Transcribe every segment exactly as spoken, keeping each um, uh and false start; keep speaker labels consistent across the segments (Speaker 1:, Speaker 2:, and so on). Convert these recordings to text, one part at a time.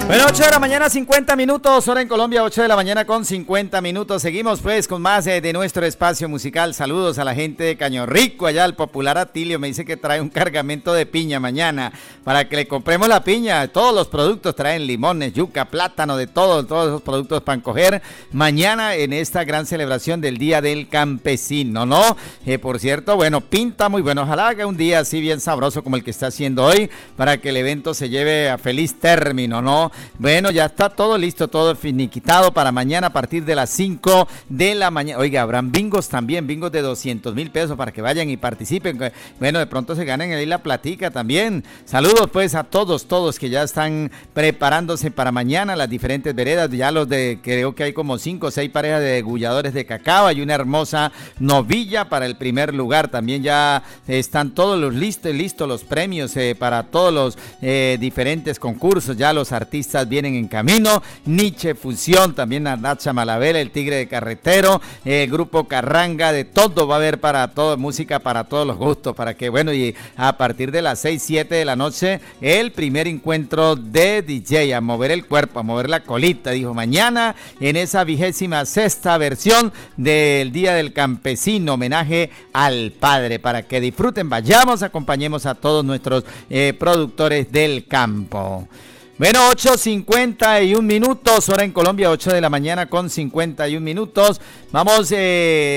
Speaker 1: Bueno, ocho de la mañana, cincuenta minutos, hora en Colombia, ocho de la mañana con cincuenta minutos. Seguimos pues con más eh, de nuestro espacio musical. Saludos a la gente de Caño Rico, allá al popular Atilio. Me dice que trae un cargamento de piña mañana para que le compremos la piña. Todos los productos traen limones, yuca, plátano, de todo, todos esos productos para coger mañana en esta gran celebración del Día del Campesino, ¿no? Eh, por cierto, bueno, pinta muy bueno. Ojalá haga un día así bien sabroso como el que está haciendo hoy para que el evento se lleve a feliz término, ¿no? Bueno, ya está todo listo, todo finiquitado para mañana a partir de las cinco de la mañana. Oiga, habrán bingos también, bingos de doscientos mil pesos para que vayan y participen. Bueno, de pronto se ganen ahí la platica también. Saludos pues a todos, todos que ya están preparándose para mañana, las diferentes veredas. Ya los de, creo que hay como cinco o seis parejas de degulladores de cacao. Hay una hermosa novilla para el primer lugar. También ya están todos los listos, listos los premios eh, para todos los eh, diferentes concursos. Ya los artistas vienen en camino. Nietzsche Fusión, también Nacha Malabel, el Tigre de Carretero, el eh, Grupo Carranga, de todo va a haber para todo, música para todos los gustos, para que, bueno, y a partir de las seis, siete de la noche, el primer encuentro de D J, a mover el cuerpo, a mover la colita, dijo, mañana en esa vigésima sexta versión del Día del Campesino, homenaje al padre, para que disfruten, vayamos, acompañemos a todos nuestros eh, productores del campo. Bueno, ocho cincuenta y un minutos, hora en Colombia, ocho de la mañana con cincuenta y un minutos. Vamos, eh,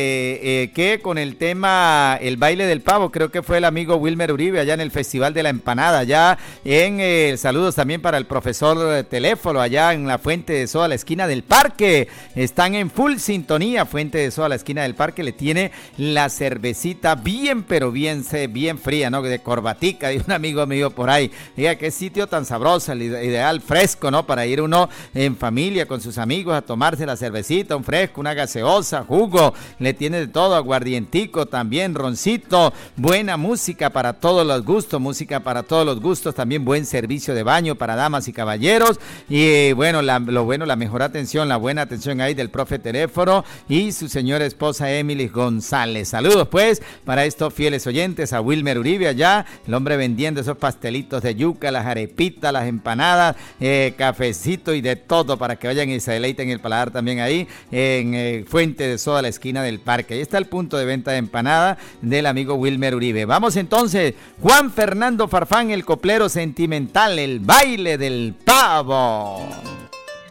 Speaker 1: eh, ¿qué? Con el tema El Baile del Pavo, creo que fue el amigo Wilmer Uribe allá en el Festival de la Empanada, allá en, eh, saludos también para el profesor Teléfono, allá en la Fuente de Soda, la esquina del parque. Están en full sintonía, Fuente de Soda, la esquina del parque, le tiene la cervecita bien, pero bien, bien fría, ¿no? De corbatica, de un amigo mío por ahí. Diga, qué sitio tan sabroso, el ideal fresco, ¿no? Para ir uno en familia con sus amigos a tomarse la cervecita, un fresco, una gaseosa, jugo, le tiene de todo, aguardientico también, roncito, buena música para todos los gustos, música para todos los gustos, también buen servicio de baño para damas y caballeros, y bueno, la, lo bueno, la mejor atención, la buena atención ahí del profe Teléfono y su señora esposa Emily González. Saludos pues para estos fieles oyentes, a Wilmer Uribe allá, el hombre vendiendo esos pastelitos de yuca, las arepitas, las empanadas, Eh, cafecito y de todo para que vayan y se deleiten el paladar también ahí en eh, Fuente de Soda, la esquina del parque. Ahí está el punto de venta de empanada del amigo Wilmer Uribe. Vamos entonces, Juan Fernando Farfán, el coplero sentimental, El Baile del Pavo.